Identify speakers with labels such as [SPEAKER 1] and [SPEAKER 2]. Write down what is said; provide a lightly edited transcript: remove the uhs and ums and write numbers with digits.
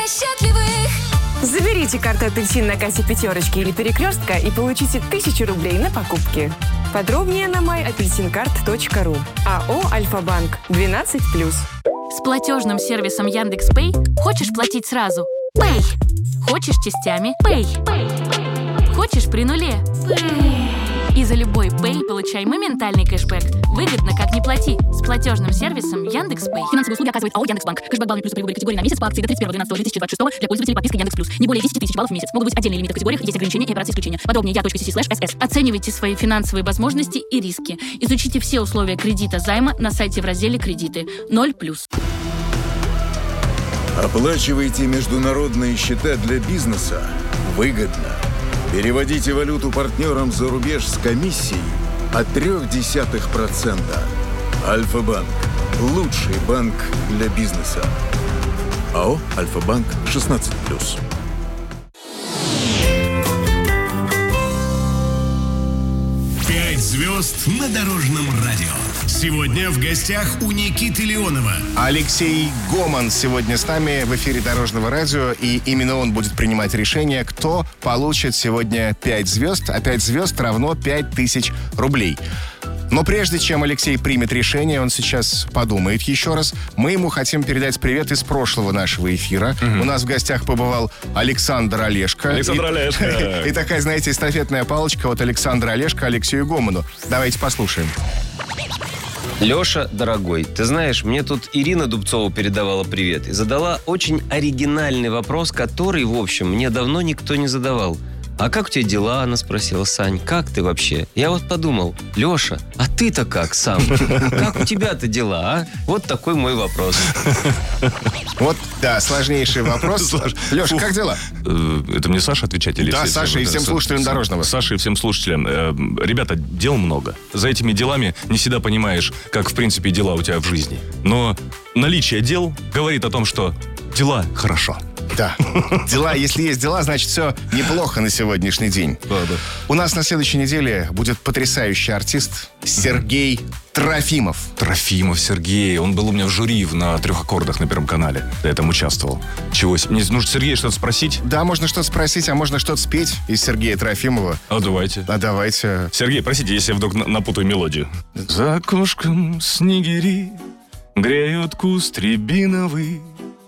[SPEAKER 1] счастливых.
[SPEAKER 2] Заберите карту «Апельсин» на кассе «Пятерочки» или «Перекрестка» и получите 1000 рублей на покупки. Подробнее на myapelsincard.ru. АО «Альфа-банк» 12+.
[SPEAKER 3] С платежным сервисом Яндекс.Пэй хочешь платить сразу? Пэй. Хочешь частями? Пэй. Хочешь при нуле? И за любой Пэй получай моментальный кэшбэк. Выгодно, как не плати. С платежным сервисом Яндекс.Пэй.
[SPEAKER 4] Финансовые услуги оказывает АО «Яндекс.Банк». Кэшбэк баллами плюс при выборе категории на месяц по акции до 31.12.2026 для пользователей подписки Яндекс.Плюс. Не более 10 000 баллов в месяц. Могут быть отдельные лимиты в категориях, есть ограничения и операции исключения. Подробнее я.cc/ss.
[SPEAKER 3] Оценивайте свои финансовые возможности и риски. Изучите все условия кредита займа на сайте в разделе «Кредиты». 0+.
[SPEAKER 5] Оплачивайте международные счета для бизнеса выгодно. Переводите валюту партнерам за рубеж с комиссией от 0,3%. Альфа-банк. Лучший банк для бизнеса. АО «Альфа-банк» 16+.
[SPEAKER 6] 5 звезд на Дорожном радио. Сегодня в гостях у Никиты Леонова
[SPEAKER 7] Алексей Гоман сегодня с нами в эфире Дорожного радио, и именно он будет принимать решение, кто получит сегодня 5 звезд, а 5 звезд равно 5000 рублей. Но прежде чем Алексей примет решение, он сейчас подумает еще раз. Мы ему хотим передать привет из прошлого нашего эфира. У нас в гостях побывал Александр Олешко.
[SPEAKER 8] Александр Олешко.
[SPEAKER 7] И такая, знаете, эстафетная палочка от Александра Олешко Алексею Гоману. Давайте послушаем.
[SPEAKER 9] Леша, дорогой, ты знаешь, мне тут Ирина Дубцова передавала привет и задала очень оригинальный вопрос, который, в общем, мне давно никто не задавал. А как у тебя дела? Она спросила. Сань, как ты вообще? Я вот подумал, Леша, а ты-то как сам? Как у тебя-то дела, а? Вот такой мой вопрос.
[SPEAKER 7] Вот, да, сложнейший вопрос. Леша, как дела?
[SPEAKER 8] Это мне Саша отвечать или
[SPEAKER 7] Да, Саша и всем слушателям Дорожного.
[SPEAKER 8] Саша и всем слушателям. Ребята, дел много. За этими делами не всегда понимаешь, как, в принципе, дела у тебя в жизни. Но наличие дел говорит о том, что дела хорошо.
[SPEAKER 7] Да. Дела, если есть дела, значит, все неплохо на сегодняшний день.
[SPEAKER 8] Да.
[SPEAKER 7] У нас на следующей неделе будет потрясающий артист Сергей Трофимов.
[SPEAKER 8] Трофимов Сергей. Он был у меня в жюри на 3 аккордах на Первом канале. Я там участвовал. Чего? Мне нужно Сергея что-то спросить?
[SPEAKER 7] Да, можно что-то спросить, а можно что-то спеть из Сергея Трофимова.
[SPEAKER 8] А давайте.
[SPEAKER 7] Сергей,
[SPEAKER 8] простите, если я вдруг напутаю мелодию. За окошком снегири греют куст рябиновый.